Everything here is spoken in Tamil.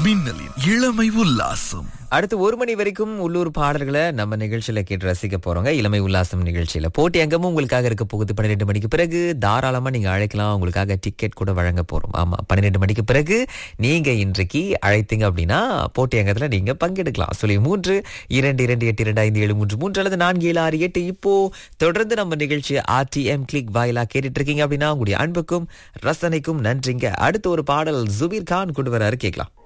மின்னலின் இளமை உல்லாசம். அடுத்து 1 மணி வரைக்கும் உள்ளூர் பாடல்களை நம்ம நிகழ்ச்சியில கேட்டு ரசிக்க போறோங்க. இளமை உல்லாசம் நிகழ்ச்சியில போட்டி அங்கமும் உங்களுக்காக இருக்க போகுது. 12 மணிக்கு பிறகு தாராளமா நீங்க அழைக்கலாம். உங்களுக்காக டிக்கெட் கூட வழங்க போறோம். ஆமா, 12 மணிக்கு பிறகு நீங்க இன்றைக்கு அழைத்தீங்க அப்படின்னா போட்டி அங்கத்துல நீங்க பங்கெடுக்கலாம். சொல்லி 322282573 அல்லது 4768. இப்போ தொடர்ந்து நம்ம நிகழ்ச்சி RTM கிளிக் வாயிலா கேட்டுட்டு இருக்கீங்க அப்படின்னா உங்களுடைய அன்புக்கும் ரசனைக்கும் நன்றிங்க. அடுத்து ஒரு பாடல் ஜுபீர் கான் கொண்டு வராரு, கேட்கலாம்.